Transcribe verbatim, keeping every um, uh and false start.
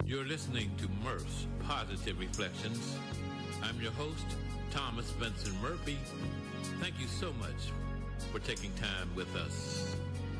You're listening to Murph's Positive Reflections. I'm your host, Thomas Benson Murphy. Thank you so much for taking time with us.